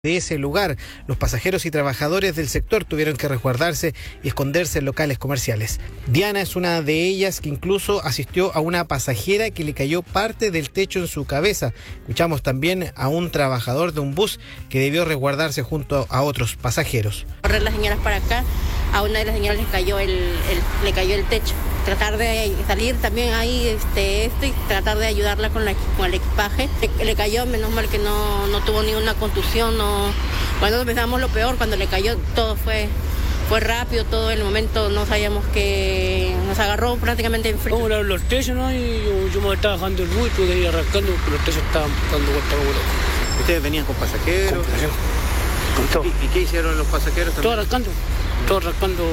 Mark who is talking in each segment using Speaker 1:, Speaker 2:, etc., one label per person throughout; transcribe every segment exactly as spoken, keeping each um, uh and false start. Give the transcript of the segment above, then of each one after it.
Speaker 1: de ese lugar. Los pasajeros y trabajadores del sector tuvieron que resguardarse y esconderse en locales comerciales. Diana es una de ellas que incluso asistió a una pasajera que le cayó parte del techo en su cabeza. Escuchamos también a un trabajador de un bus que debió resguardarse junto a otros pasajeros.
Speaker 2: Correr las señoras para acá, a una de las señoras le cayó el, el, le cayó el techo. Tratar de salir también ahí este, esto y tratar de ayudarla con, la, con el equipaje. Le, le cayó, menos mal que no, no tuvo ninguna contusión. No. Cuando pensamos lo peor, cuando le cayó todo fue, fue rápido, todo el momento no sabíamos que nos agarró prácticamente en frío.
Speaker 3: Como los techos, ¿no? Y yo, yo me estaba bajando el bus y tuve que ir arrancando porque los techos estaban dando vuelta como loco.
Speaker 1: ¿Ustedes venían con pasajeros?
Speaker 3: Con, con todo.
Speaker 1: ¿Y, ¿Y qué hicieron los pasajeros también?
Speaker 3: Todo arrancando, todo arrancando.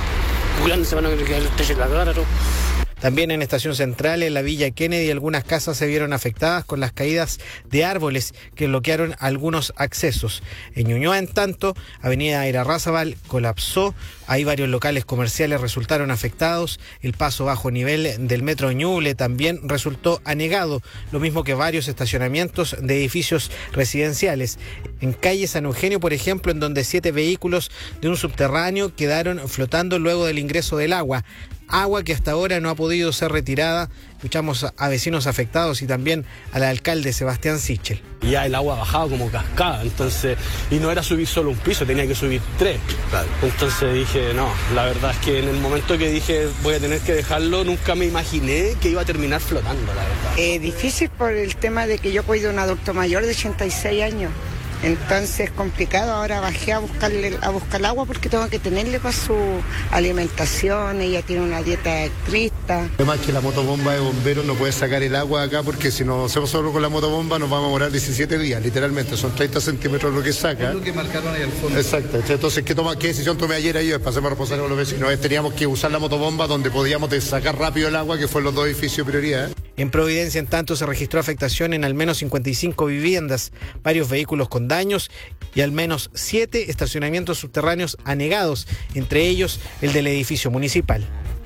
Speaker 3: Se van a quedar los techos en la cara, todo.
Speaker 1: También en Estación Central, en la Villa Kennedy, algunas casas se vieron afectadas con las caídas de árboles que bloquearon algunos accesos. En Ñuñoa, en tanto, Avenida Irarrázaval colapsó. Hay varios locales comerciales resultaron afectados. El paso bajo nivel del metro Ñuble también resultó anegado, lo mismo que varios estacionamientos de edificios residenciales. En calle San Eugenio, por ejemplo, en donde siete vehículos de un subterráneo quedaron flotando luego del ingreso del agua. Agua que hasta ahora no ha podido ser retirada. Escuchamos a vecinos afectados y también al alcalde Sebastián Sichel.
Speaker 3: Ya el agua bajaba como cascada, entonces, y no era subir solo un piso, tenía que subir tres. Claro. Entonces dije, no, la verdad es que en el momento que dije voy a tener que dejarlo, nunca me imaginé que iba a terminar flotando, la verdad.
Speaker 4: Eh, difícil por el tema de que yo cuido a un adulto mayor de ochenta y seis años. Entonces complicado, ahora bajé a buscarle a buscar agua porque tengo que tenerle para su alimentación, ella tiene una dieta estricta.
Speaker 5: Además que la motobomba de bomberos no puede sacar el agua acá porque si nos hacemos solo con la motobomba nos vamos a morar diecisiete días, literalmente, son treinta centímetros lo que saca.
Speaker 6: Es lo que marcaron ahí al fondo.
Speaker 5: Exacto, entonces ¿qué, toma, qué decisión tomé ayer ahí? Pasemos a responsable con los vecinos, teníamos que usar la motobomba donde podíamos sacar rápido el agua, que fue los dos edificios de prioridad.
Speaker 1: En Providencia, en tanto, se registró afectación en al menos cincuenta y cinco viviendas, varios vehículos con daños y al menos siete estacionamientos subterráneos anegados, entre ellos el del edificio municipal.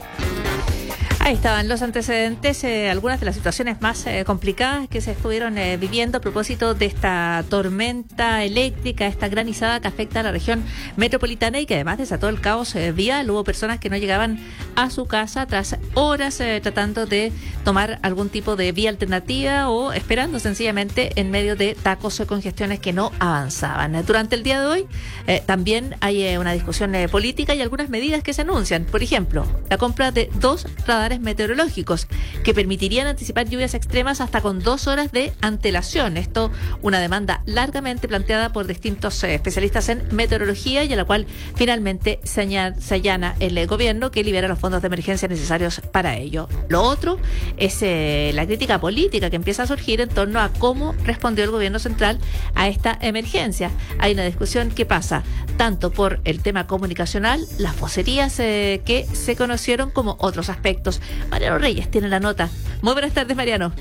Speaker 7: Ahí estaban los antecedentes, eh, algunas de las situaciones más eh, complicadas que se estuvieron eh, viviendo a propósito de esta tormenta eléctrica, esta granizada que afecta a la región metropolitana y que además desató el caos eh, vial. Hubo personas que no llegaban a su casa tras horas eh, tratando de tomar algún tipo de vía alternativa o esperando sencillamente en medio de tacos o congestiones que no avanzaban. Durante el día de hoy eh, también hay eh, una discusión eh, política y algunas medidas que se anuncian. Por ejemplo, la compra de dos radares meteorológicos que permitirían anticipar lluvias extremas hasta con dos horas de antelación. Esto, una demanda largamente planteada por distintos eh, especialistas en meteorología y a la cual finalmente se, añade, se allana el eh, gobierno que libera los fondos de emergencia necesarios para ello. Lo otro es eh, la crítica política que empieza a surgir en torno a cómo respondió el gobierno central a esta emergencia. Hay una discusión que pasa tanto por el tema comunicacional, las vocerías eh, que se conocieron, como otros aspectos. Mariano Reyes tiene la nota. Muy buenas tardes, Mariano.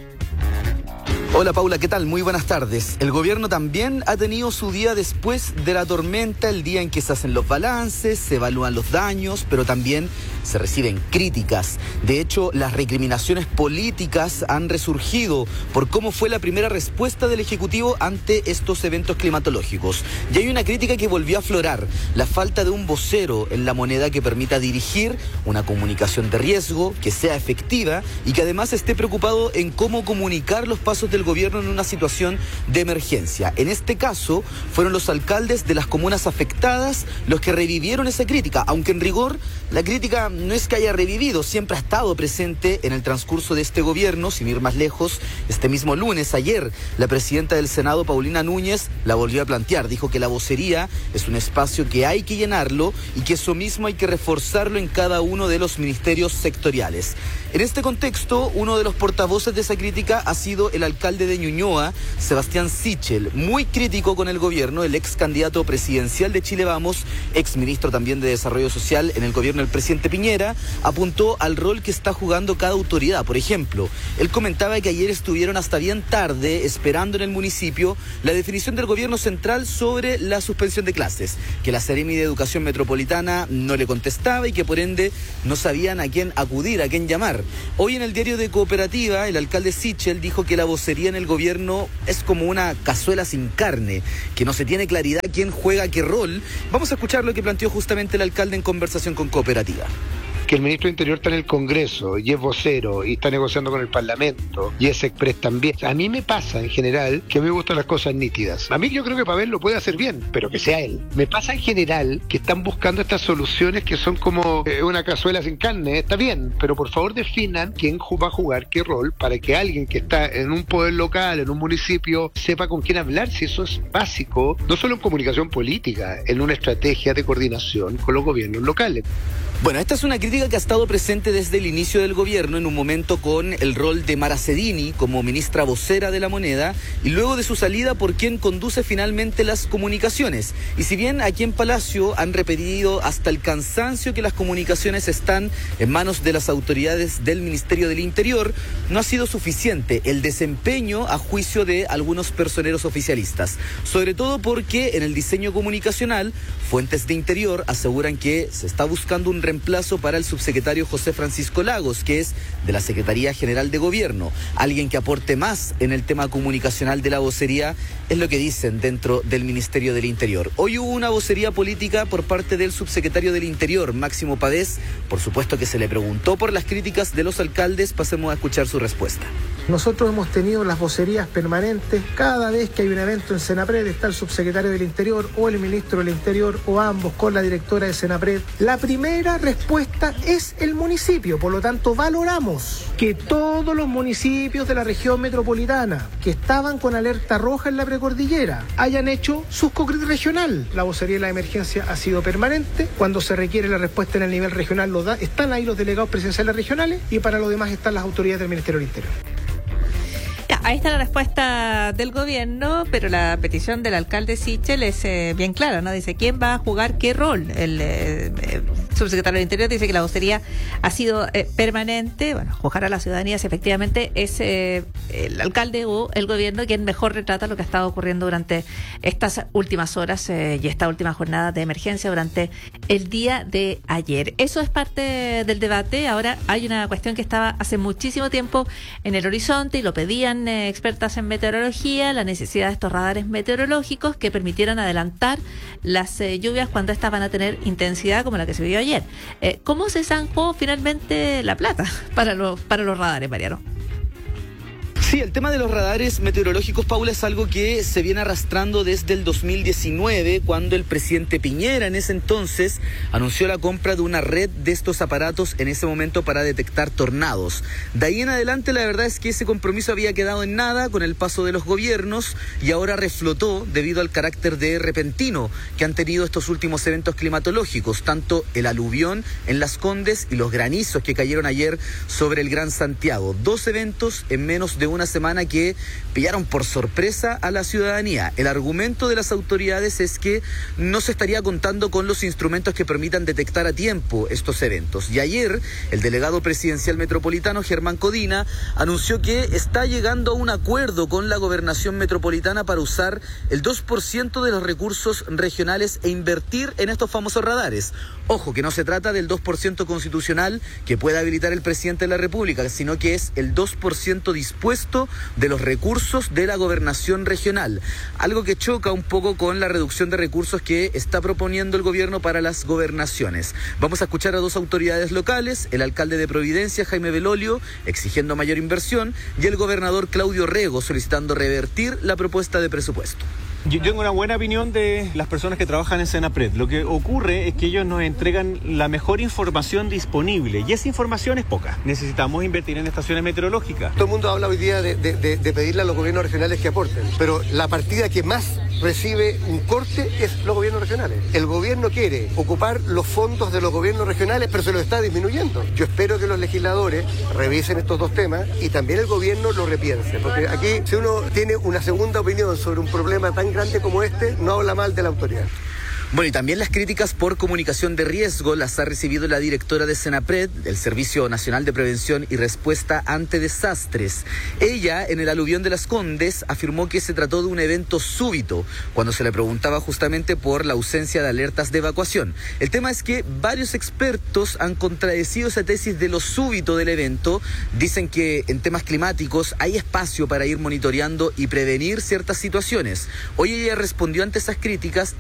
Speaker 8: Hola Paula, ¿qué tal? Muy buenas tardes. El gobierno también ha tenido su día después de la tormenta, el día en que se hacen los balances, se evalúan los daños, pero también se reciben críticas. De hecho, las recriminaciones políticas han resurgido por cómo fue la primera respuesta del Ejecutivo ante estos eventos climatológicos. Y hay una crítica que volvió a aflorar: la falta de un vocero en la moneda que permita dirigir una comunicación de riesgo, que sea efectiva y que además esté preocupado en cómo comunicar los pasos del gobierno en una situación de emergencia. En este caso, fueron los alcaldes de las comunas afectadas los que revivieron esa crítica, aunque en rigor la crítica no es que haya revivido, siempre ha estado presente en el transcurso de este gobierno. Sin ir más lejos, este mismo lunes, ayer, la presidenta del Senado, Paulina Núñez, la volvió a plantear. Dijo que la vocería es un espacio que hay que llenarlo y que eso mismo hay que reforzarlo en cada uno de los ministerios sectoriales. En este contexto, uno de los portavoces de esa crítica ha sido el alcalde de Ñuñoa, Sebastián Sichel, muy crítico con el gobierno, el ex candidato presidencial de Chile Vamos, ex ministro también de Desarrollo Social en el gobierno del presidente Piñera, apuntó al rol que está jugando cada autoridad. Por ejemplo, él comentaba que ayer estuvieron hasta bien tarde esperando en el municipio la definición del gobierno central sobre la suspensión de clases, que la Seremi de Educación Metropolitana no le contestaba y que por ende no sabían a quién acudir, a quién llamar. actuar. Hoy en el diario de Cooperativa, el alcalde Sichel dijo que la vocería en el gobierno es como una cazuela sin carne, que no se tiene claridad quién juega qué rol. Vamos a escuchar lo que planteó justamente el alcalde en conversación con Cooperativa.
Speaker 6: Que el ministro de Interior está en el Congreso y es vocero y está negociando con el Parlamento y es express también. A mí me pasa en general que a mí me gustan las cosas nítidas. A mí yo creo que Pavel lo puede hacer bien, pero que sea él. Me pasa en general que están buscando estas soluciones que son como eh, una cazuela sin carne. Está bien, pero por favor definan quién va a jugar qué rol para que alguien que está en un poder local, en un municipio, sepa con quién hablar. Si eso es básico, no solo en comunicación política, en una estrategia de coordinación con los gobiernos locales.
Speaker 8: Bueno, esta es una crítica que ha estado presente desde el inicio del gobierno, en un momento con el rol de Mara Cedini como ministra vocera de la moneda y luego de su salida por quien conduce finalmente las comunicaciones. Y si bien aquí en Palacio han repetido hasta el cansancio que las comunicaciones están en manos de las autoridades del Ministerio del Interior, no ha sido suficiente el desempeño a juicio de algunos personeros oficialistas. Sobre todo porque en el diseño comunicacional, fuentes de Interior aseguran que se está buscando un reemplazo para el subsecretario José Francisco Lagos, que es de la Secretaría General de Gobierno. Alguien que aporte más en el tema comunicacional de la vocería, es lo que dicen dentro del Ministerio del Interior. Hoy hubo una vocería política por parte del subsecretario del Interior, Máximo Pavés. Por supuesto que se le preguntó por las críticas de los alcaldes. Pasemos a escuchar su respuesta.
Speaker 9: Nosotros hemos tenido las vocerías permanentes. Cada vez que hay un evento en Senapred está el subsecretario del Interior o el ministro del Interior o ambos con la directora de Senapred. La primera respuesta es el municipio, por lo tanto valoramos que todos los municipios de la región metropolitana que estaban con alerta roja en la precordillera hayan hecho su C O C R I regional. La vocería de la emergencia ha sido permanente. Cuando se requiere la respuesta en el nivel regional, lo da, están ahí los delegados presidenciales regionales y para lo demás están las autoridades del Ministerio del Interior.
Speaker 7: Ahí está la respuesta del gobierno, pero la petición del alcalde Sichel es eh, bien clara, ¿no? Dice, ¿quién va a jugar qué rol? El eh, eh, subsecretario del Interior dice que la vocería ha sido eh, permanente. Bueno, juzgar a la ciudadanía si efectivamente es eh, el alcalde o el gobierno quien mejor retrata lo que ha estado ocurriendo durante estas últimas horas eh, y esta última jornada de emergencia durante el día de ayer. Eso es parte del debate. Ahora hay una cuestión que estaba hace muchísimo tiempo en el horizonte y lo pedían eh, expertas en meteorología, la necesidad de estos radares meteorológicos que permitieran adelantar las eh, lluvias cuando estas van a tener intensidad como la que se vio ayer. Eh, ¿Cómo se zanjó finalmente la plata para los, para los radares, Mariano?
Speaker 8: Sí, el tema de los radares meteorológicos, Paula, es algo que se viene arrastrando desde el dos mil diecinueve, cuando el presidente Piñera, en ese entonces, anunció la compra de una red de estos aparatos en ese momento para detectar tornados. De ahí en adelante, la verdad es que ese compromiso había quedado en nada con el paso de los gobiernos y ahora reflotó debido al carácter de repentino que han tenido estos últimos eventos climatológicos, tanto el aluvión en Las Condes y los granizos que cayeron ayer sobre el Gran Santiago. Dos eventos en menos de una semana que pillaron por sorpresa a la ciudadanía. El argumento de las autoridades es que no se estaría contando con los instrumentos que permitan detectar a tiempo estos eventos. Y ayer, el delegado presidencial metropolitano, Germán Codina, anunció que está llegando a un acuerdo con la gobernación metropolitana para usar el dos por ciento de los recursos regionales e invertir en estos famosos radares. Ojo, que no se trata del dos por ciento constitucional que pueda habilitar el presidente de la República, sino que es el dos por ciento dispuesto de los recursos de la gobernación regional, algo que choca un poco con la reducción de recursos que está proponiendo el gobierno para las gobernaciones. Vamos a escuchar a dos autoridades locales, el alcalde de Providencia, Jaime Belolio, exigiendo mayor inversión, y el gobernador Claudio Rego solicitando revertir la propuesta de presupuesto.
Speaker 10: Yo tengo una buena opinión de las personas que trabajan en Senapred. Lo que ocurre es que ellos nos entregan la mejor información disponible y esa información es poca. Necesitamos invertir en estaciones meteorológicas.
Speaker 11: Todo el mundo habla hoy día de, de, de, de pedirle a los gobiernos regionales que aporten, pero la partida que más recibe un corte es los gobiernos regionales. El gobierno quiere ocupar los fondos de los gobiernos regionales, pero se los está disminuyendo. Yo espero que los legisladores revisen estos dos temas y también el gobierno lo repiense, porque aquí si uno tiene una segunda opinión sobre un problema tan grande como este, no habla mal de la autoridad.
Speaker 8: Bueno, y también las críticas por comunicación de riesgo las ha recibido la directora de Senapred, el Servicio Nacional de Prevención y Respuesta ante Desastres. Ella, en el aluvión de Las Condes, afirmó que se trató de un evento súbito, cuando se le preguntaba justamente por la ausencia de alertas de evacuación. El tema es que varios expertos han contradecido esa tesis de lo súbito del evento. Dicen que en temas climáticos hay espacio para ir monitoreando y prevenir ciertas situaciones. Hoy ella respondió ante esas críticas